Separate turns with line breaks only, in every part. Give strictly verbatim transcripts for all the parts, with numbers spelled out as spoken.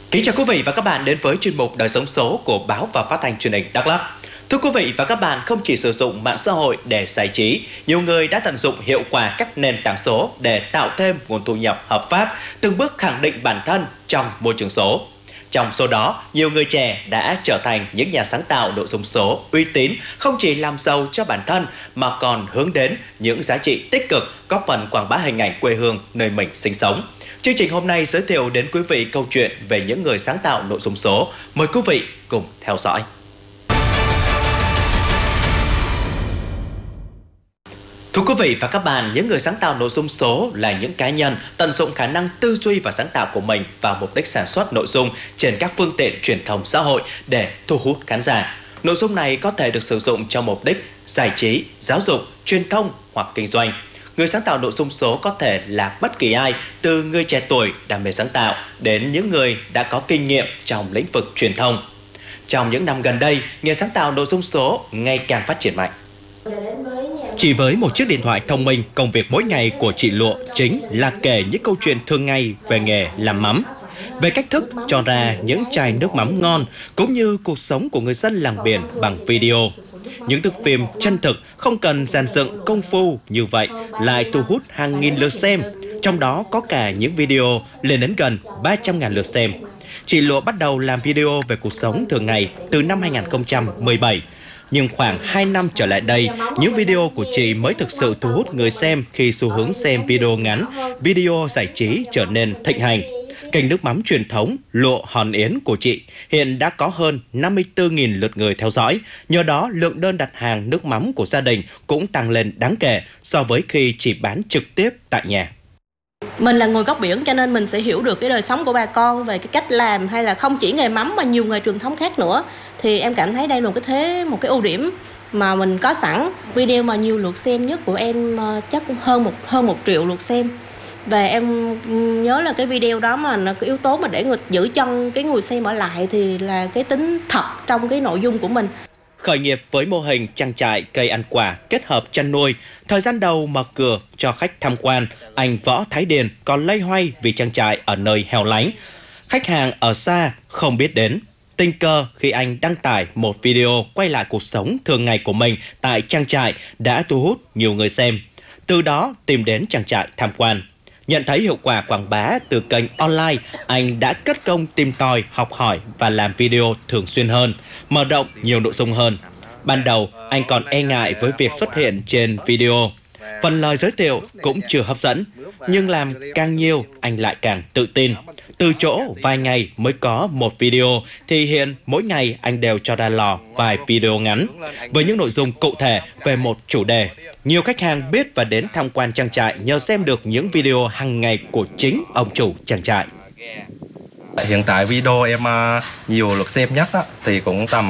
Kính chào quý vị và các bạn đến với chuyên mục Đời sống số của báo và phát thanh truyền hình Đắk Lắk. Thưa quý vị và các bạn, không chỉ sử dụng mạng xã hội để giải trí, nhiều người đã tận dụng hiệu quả các nền tảng số để tạo thêm nguồn thu nhập hợp pháp, từng bước khẳng định bản thân trong môi trường số. Trong số đó, nhiều người trẻ đã trở thành những nhà sáng tạo nội dung số uy tín, không chỉ làm giàu cho bản thân mà còn hướng đến những giá trị tích cực, góp phần quảng bá hình ảnh quê hương nơi mình sinh sống. Chương trình hôm nay giới thiệu đến quý vị câu chuyện về những người sáng tạo nội dung số. Mời quý vị cùng theo dõi. Thưa quý vị và các bạn, những người sáng tạo nội dung số là những cá nhân tận dụng khả năng tư duy và sáng tạo của mình vào mục đích sản xuất nội dung trên các phương tiện truyền thông xã hội để thu hút khán giả. Nội dung này có thể được sử dụng cho mục đích giải trí, giáo dục, truyền thông hoặc kinh doanh. Người sáng tạo nội dung số có thể là bất kỳ ai, từ người trẻ tuổi đam mê sáng tạo đến những người đã có kinh nghiệm trong lĩnh vực truyền thông. Trong những năm gần đây, nghề sáng tạo nội dung số ngày càng phát triển mạnh. Chỉ với một chiếc điện thoại thông minh, công việc mỗi ngày của chị Lụa chính là kể những câu chuyện thường ngày về nghề làm mắm, về cách thức cho ra những chai nước mắm ngon, cũng như cuộc sống của người dân làng biển bằng video. Những thước phim chân thực, không cần dàn dựng công phu như vậy lại thu hút hàng nghìn lượt xem, trong đó có cả những video lên đến gần ba trăm nghìn lượt xem. Chị Lụa bắt đầu làm video về cuộc sống thường ngày từ năm hai nghìn không trăm mười bảy. Nhưng khoảng hai năm trở lại đây, những video của chị mới thực sự thu hút người xem khi xu hướng xem video ngắn, video giải trí trở nên thịnh hành. Kênh nước mắm truyền thống Lụa Hòn Yến của chị hiện đã có hơn năm mươi tư nghìn lượt người theo dõi. Nhờ đó, lượng đơn đặt hàng nước mắm của gia đình cũng tăng lên đáng kể so với khi chỉ bán trực tiếp tại nhà.
Mình là người gốc biển cho nên mình sẽ hiểu được cái đời sống của bà con về cái cách làm, hay là không chỉ nghề mắm mà nhiều nghề truyền thống khác nữa. Thì em cảm thấy đây là một cái thế, một cái ưu điểm mà mình có sẵn. Video mà nhiều lượt xem nhất của em chắc hơn một hơn một triệu lượt xem. Và em nhớ là cái video đó mà nó cái yếu tố mà để người giữ chân cái người xem ở lại thì là cái tính thật trong cái nội dung của mình.
Khởi nghiệp với mô hình trang trại cây ăn quả kết hợp chăn nuôi, thời gian đầu mở cửa cho khách tham quan, anh Võ Thái Điền còn loay hoay vì trang trại ở nơi hẻo lánh. Khách hàng ở xa không biết đến. Tình cờ khi anh đăng tải một video quay lại cuộc sống thường ngày của mình tại trang trại đã thu hút nhiều người xem. Từ đó tìm đến trang trại tham quan. Nhận thấy hiệu quả quảng bá từ kênh online, anh đã cất công tìm tòi, học hỏi và làm video thường xuyên hơn, mở rộng nhiều nội dung hơn. Ban đầu, anh còn e ngại với việc xuất hiện trên video. Phần lời giới thiệu cũng chưa hấp dẫn, nhưng làm càng nhiều, anh lại càng tự tin. Từ chỗ vài ngày mới có một video, thì hiện mỗi ngày anh đều cho ra lò vài video ngắn, với những nội dung cụ thể về một chủ đề. Nhiều khách hàng biết và đến tham quan trang trại nhờ xem được những video hàng ngày của chính ông chủ trang trại.
Hiện tại video em nhiều lượt xem nhất đó, thì cũng tầm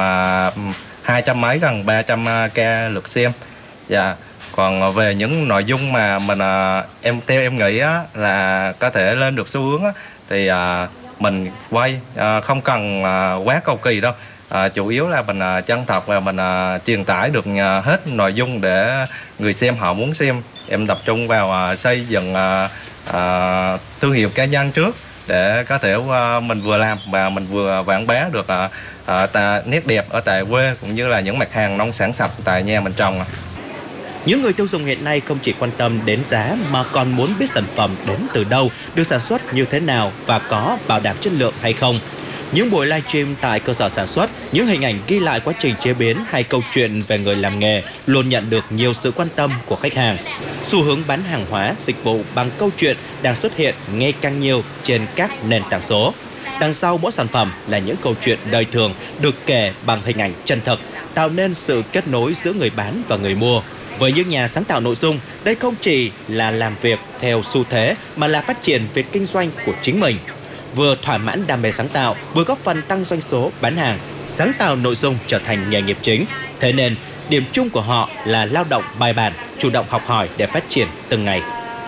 hai trăm mấy, gần ba trăm k lượt xem. Dạ. Còn về những nội dung mà mình em theo em nghĩ á, là có thể lên được xu hướng á, thì à, mình quay à, không cần à, quá cầu kỳ đâu, à, chủ yếu là mình à, chân thật và mình à, truyền tải được à, hết nội dung để người xem họ muốn xem. Em tập trung vào à, xây dựng à, à, thương hiệu cá nhân trước để có thể à, mình vừa làm và mình vừa quảng bá được à, à, tà, nét đẹp ở tại quê, cũng như là những mặt hàng nông sản sạch tại nhà mình trồng.
Những người tiêu dùng hiện nay không chỉ quan tâm đến giá mà còn muốn biết sản phẩm đến từ đâu, được sản xuất như thế nào và có bảo đảm chất lượng hay không. Những buổi livestream tại cơ sở sản xuất, những hình ảnh ghi lại quá trình chế biến hay câu chuyện về người làm nghề luôn nhận được nhiều sự quan tâm của khách hàng. Xu hướng bán hàng hóa, dịch vụ bằng câu chuyện đang xuất hiện ngày càng nhiều trên các nền tảng số. Đằng sau mỗi sản phẩm là những câu chuyện đời thường được kể bằng hình ảnh chân thực, tạo nên sự kết nối giữa người bán và người mua. Với những nhà sáng tạo nội dung, đây không chỉ là làm việc theo xu thế mà là phát triển việc kinh doanh của chính mình. Vừa thỏa mãn đam mê sáng tạo, vừa góp phần tăng doanh số bán hàng, sáng tạo nội dung trở thành nghề nghiệp chính. Thế nên, điểm chung của họ là lao động bài bản, chủ động học hỏi để phát triển từng ngày.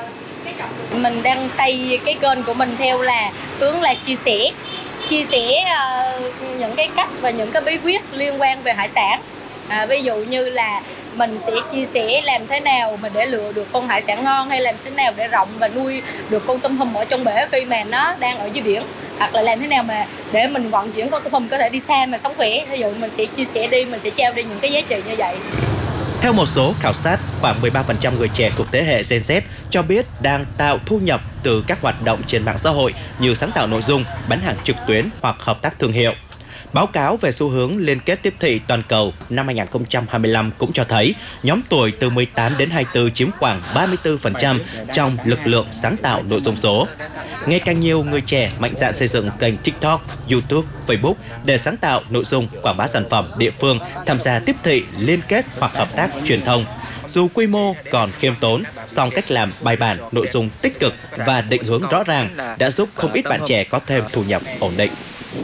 Mình đang xây cái kênh của mình theo là hướng là chia sẻ, chia sẻ uh, những cái cách và những cái bí quyết liên quan về hải sản. À, ví dụ như là mình sẽ chia sẻ làm thế nào mà để lựa được con hải sản ngon, hay làm thế nào để rộng và nuôi được con tôm hùm ở trong bể khi mà nó đang ở dưới biển. hoặc là làm thế nào mà để mình vận chuyển con của mình có thể đi xa mà sống khỏe. Ví dụ mình sẽ chia sẻ đi, mình sẽ trao đi những cái giá trị như vậy.
Theo một số khảo sát, khoảng mười ba phần trăm người trẻ thuộc thế hệ Gen Z cho biết đang tạo thu nhập từ các hoạt động trên mạng xã hội như sáng tạo nội dung, bán hàng trực tuyến hoặc hợp tác thương hiệu. Báo cáo về xu hướng liên kết tiếp thị toàn cầu năm hai không hai lăm cũng cho thấy nhóm tuổi từ mười tám đến hai mươi tư chiếm khoảng ba mươi tư phần trăm trong lực lượng sáng tạo nội dung số. Ngày càng nhiều người trẻ mạnh dạn xây dựng kênh TikTok, YouTube, Facebook để sáng tạo nội dung, quảng bá sản phẩm địa phương, tham gia tiếp thị, liên kết hoặc hợp tác truyền thông. Dù quy mô còn khiêm tốn, song cách làm bài bản, nội dung tích cực và định hướng rõ ràng đã giúp không ít bạn trẻ có thêm thu nhập ổn định.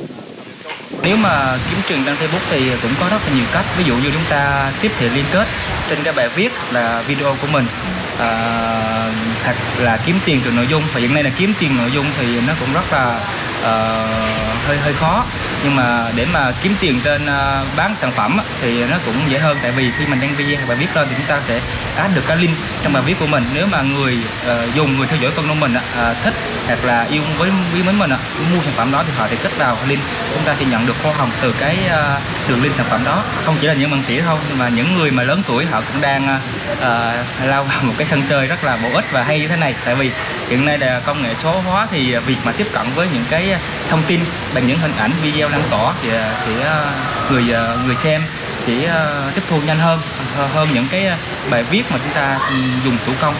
Nếu mà kiếm tiền trên Facebook thì cũng có rất là nhiều cách. Ví dụ như chúng ta tiếp thị liên kết trên cái bài viết là video của mình, à, hoặc là kiếm tiền từ nội dung. Và hiện nay là kiếm tiền nội dung thì nó cũng rất là à, hơi hơi khó. Nhưng mà để mà kiếm tiền trên uh, bán sản phẩm thì nó cũng dễ hơn. Tại vì khi mình đăng video bài viết lên thì chúng ta sẽ add được cái link trong bài viết của mình. Nếu mà người uh, dùng, người theo dõi content mình uh, thích hoặc là yêu với quý mến mình uh, mua sản phẩm đó thì họ sẽ kết vào link. Chúng ta sẽ nhận được hoa hồng từ cái uh, đường link sản phẩm đó. Không chỉ là những bạn trẻ thôi, nhưng mà những người mà lớn tuổi họ cũng đang uh, lao vào một cái sân chơi rất là bổ ích và hay như thế này. Tại vì hiện nay là công nghệ số hóa thì việc mà tiếp cận với những cái thông tin bằng những hình ảnh, video lan tỏa thì sẽ người người xem sẽ tiếp thu nhanh hơn hơn những cái bài viết mà chúng ta dùng thủ công.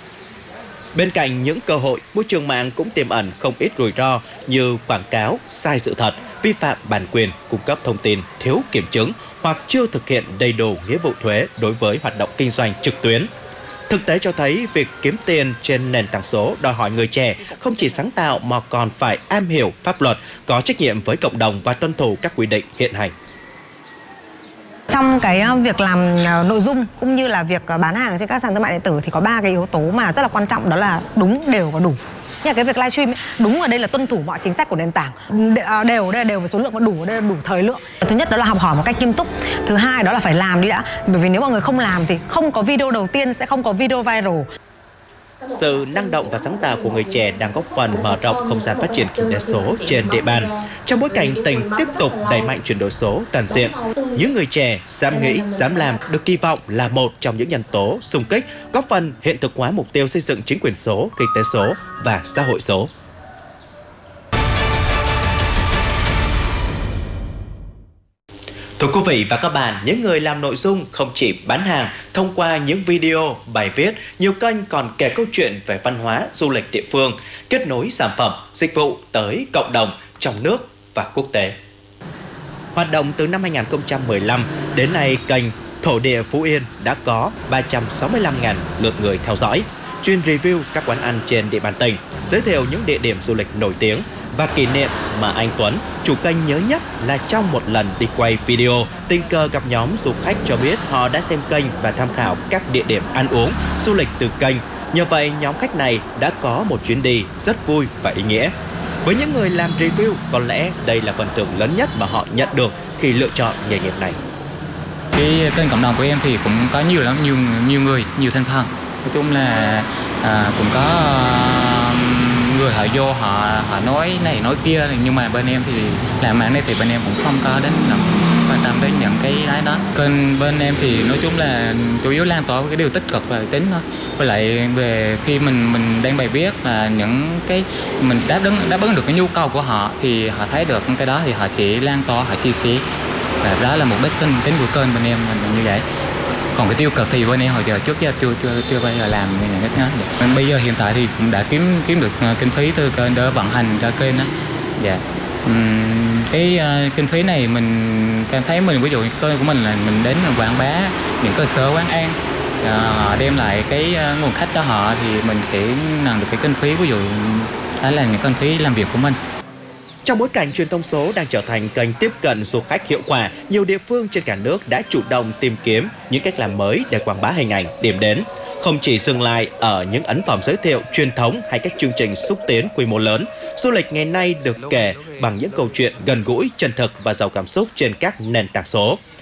Bên cạnh những cơ hội, môi trường mạng cũng tiềm ẩn không ít rủi ro như quảng cáo sai sự thật, vi phạm bản quyền, cung cấp thông tin thiếu kiểm chứng hoặc chưa thực hiện đầy đủ nghĩa vụ thuế đối với hoạt động kinh doanh trực tuyến. Thực tế cho thấy việc kiếm tiền trên nền tảng số đòi hỏi người trẻ không chỉ sáng tạo mà còn phải am hiểu pháp luật, có trách nhiệm với cộng đồng và tuân thủ các quy định hiện hành.
Trong cái việc làm nội dung cũng như là việc bán hàng trên các sàn thương mại điện tử thì có ba cái yếu tố mà rất là quan trọng, đó là đúng, đều và đủ. Nhưng cái việc livestream đúng ở đây là tuân thủ mọi chính sách của nền tảng, đều ở đây là đều về số lượng và đủ ở đây là đủ thời lượng. Thứ nhất đó là học hỏi một cách nghiêm túc. Thứ hai đó là phải làm đi đã, bởi vì nếu mọi người không làm thì không có video đầu tiên sẽ không có video viral.
Sự năng động và sáng tạo của người trẻ đang góp phần mở rộng không gian phát triển kinh tế số trên địa bàn. Trong bối cảnh tỉnh tiếp tục đẩy mạnh chuyển đổi số toàn diện, những người trẻ dám nghĩ, dám làm được kỳ vọng là một trong những nhân tố xung kích góp phần hiện thực hóa mục tiêu xây dựng chính quyền số, kinh tế số và xã hội số. Thưa quý vị và các bạn, những người làm nội dung không chỉ bán hàng thông qua những video, bài viết, nhiều kênh còn kể câu chuyện về văn hóa, du lịch địa phương, kết nối sản phẩm, dịch vụ tới cộng đồng trong nước và quốc tế. Hoạt động từ năm hai không một lăm đến nay, kênh Thổ địa Phú Yên đã có ba trăm sáu mươi lăm nghìn lượt người theo dõi, chuyên review các quán ăn trên địa bàn tỉnh, giới thiệu những địa điểm du lịch nổi tiếng. Và kỷ niệm mà anh Tuấn, chủ kênh nhớ nhất là trong một lần đi quay video, tình cờ gặp nhóm du khách cho biết họ đã xem kênh và tham khảo các địa điểm ăn uống, du lịch từ kênh. Nhờ vậy, nhóm khách này đã có một chuyến đi rất vui và ý nghĩa. Với những người làm review, có lẽ đây là phần thưởng lớn nhất mà họ nhận được khi lựa chọn nghề nghiệp này.
Cái kênh cộng đồng của em thì cũng có nhiều lắm, nhiều nhiều người, nhiều thành phần. Nói chung là à, cũng có người họ vô họ họ nói này nói kia, nhưng mà bên em thì làm mạng này thì bên em cũng không có đến làm quan tâm đến những cái đấy đó. Kênh bên em thì nói chung là chủ yếu lan tỏa cái điều tích cực và tính thôi. Với lại về khi mình mình đăng bài viết là những cái mình đáp ứng đáp ứng được cái nhu cầu của họ thì họ thấy được cái đó thì họ sẽ lan tỏa, họ chia sẻ. Và đó là mục đích tính tính của kênh bên em là như vậy. Còn cái tiêu cực thì bên em hồi giờ trước giờ chưa chưa chưa bao giờ làm những cái thứ đó. Bây giờ hiện tại thì cũng đã kiếm kiếm được kinh phí từ kênh để vận hành ra kênh đó. Dạ. Uhm, cái uh, kinh phí này mình cảm thấy mình ví dụ kênh của mình là mình đến quảng bá những cơ sở quán ăn, họ uh, đem lại cái uh, nguồn khách cho họ thì mình sẽ nhận được cái kinh phí, ví dụ đó là những kinh phí làm việc của mình.
Trong bối cảnh truyền thông số đang trở thành kênh tiếp cận du khách hiệu quả, nhiều địa phương trên cả nước đã chủ động tìm kiếm những cách làm mới để quảng bá hình ảnh, điểm đến. Không chỉ dừng lại ở những ấn phẩm giới thiệu truyền thống hay các chương trình xúc tiến quy mô lớn, du lịch ngày nay được kể bằng những câu chuyện gần gũi, chân thực và giàu cảm xúc trên các nền tảng số.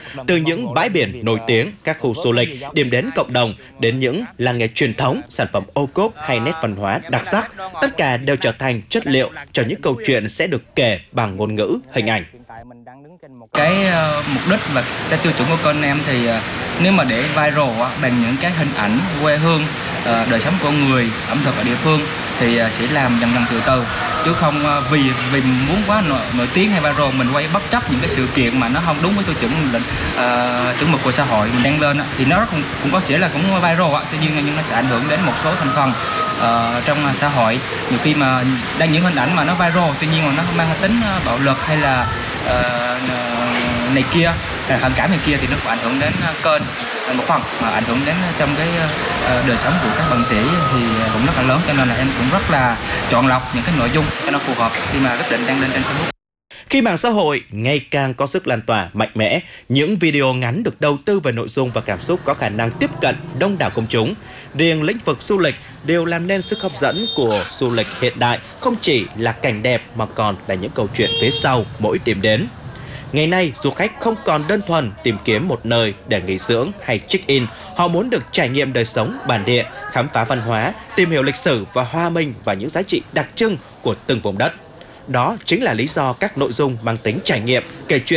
từ những bãi biển nổi tiếng, các khu du lịch, điểm đến cộng đồng, đến những làng nghề truyền thống, sản phẩm ô cốp hay nét văn hóa đặc sắc, tất cả đều trở thành chất liệu cho những câu chuyện sẽ được kể bằng ngôn ngữ, hình ảnh.
Cái uh, mục đích và cái tiêu chuẩn của kênh em thì uh, nếu mà để viral uh, bằng những cái hình ảnh quê hương, uh, đời sống của người, ẩm thực ở địa phương thì uh, sẽ làm dần dần từ từ, chứ không uh, vì vì muốn quá nổi, nổi tiếng hay viral mình quay bất chấp những cái sự kiện mà nó không đúng với tiêu chuẩn định uh, chuẩn mực của xã hội mình đăng lên uh, thì nó cũng cũng có thể là cũng viral uh, tuy nhiên nhưng nó sẽ ảnh hưởng đến một số thành phần uh, trong uh, xã hội. Nhiều khi mà đăng những hình ảnh mà nó viral tuy nhiên mà nó mang tính uh, bạo lực hay là uh, này kia, phản cảm này kia thì nó cũng ảnh hưởng đến kênh một phần, mà ảnh hưởng đến trong cái đời sống của các bạn trẻ thì cũng rất là lớn, cho nên là em cũng rất là chọn lọc những cái nội dung cho nó phù hợp khi mà quyết định đăng lên trên Facebook.
Khi mạng xã hội ngày càng có sức lan tỏa mạnh mẽ, những video ngắn được đầu tư về nội dung và cảm xúc có khả năng tiếp cận đông đảo công chúng. Riêng lĩnh vực du lịch đều làm nên sức hấp dẫn của du lịch hiện đại, không chỉ là cảnh đẹp mà còn là những câu chuyện phía sau mỗi điểm đến. Ngày nay, du khách không còn đơn thuần tìm kiếm một nơi để nghỉ dưỡng hay check-in. Họ muốn được trải nghiệm đời sống bản địa, khám phá văn hóa, tìm hiểu lịch sử và hòa mình vào những giá trị đặc trưng của từng vùng đất. Đó chính là lý do các nội dung mang tính trải nghiệm, kể chuyện